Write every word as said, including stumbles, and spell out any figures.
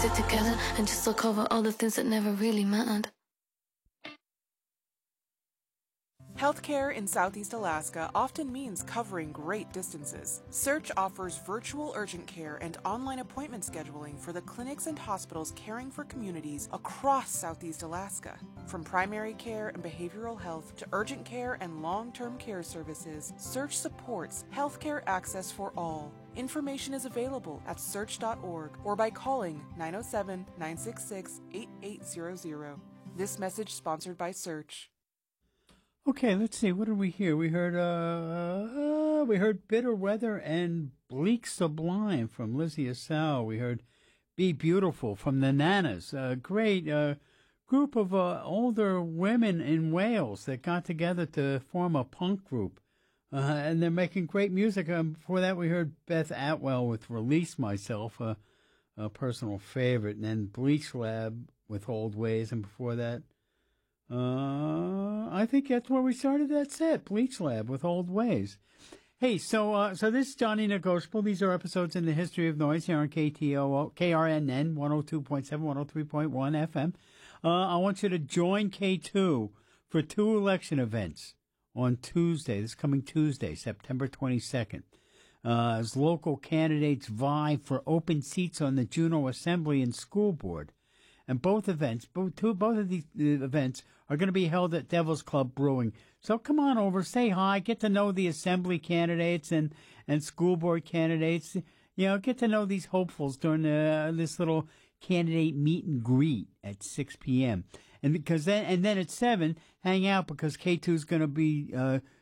stick together and just look over all the things that never really mattered. Healthcare in Southeast Alaska often means covering great distances. Search offers virtual urgent care and online appointment scheduling for the clinics and hospitals caring for communities across Southeast Alaska. From primary care and behavioral health to urgent care and long-term care services, Search supports healthcare access for all. Information is available at search dot org or by calling nine oh seven, nine six six, eight eight zero zero. This message sponsored by Search. Okay, let's see. What did we hear? We heard uh, uh we heard Bitter Weather and Bleak Sublime from Lizzie Assau. We heard Be Beautiful from the Nanas. A great uh, group of uh, older women in Wales that got together to form a punk group. Uh, and they're making great music. Um, before that, we heard Beth Atwell with Release Myself, uh, a personal favorite. And then Bleach Lab with Old Ways. And before that, Uh, I think that's where we started that set, Bleach Lab with Old Ways. Hey, so uh, so this is Johnny Negotiable. These are episodes in the history of noise here on K T O O, K R N N one oh two point seven, one oh three point one F M. Uh, I want you to join K two for two election events on Tuesday, this coming Tuesday, September twenty-second. Uh, as local candidates vie for open seats on the Juneau Assembly and School Board. And both events, both, two, both of these uh, events are going to be held at Devil's Club Brewing. So come on over, say hi, get to know the assembly candidates and, and school board candidates. You know, get to know these hopefuls during uh, this little candidate meet and greet at six p.m. And because then, and then at seven, hang out because K two is going to be uh,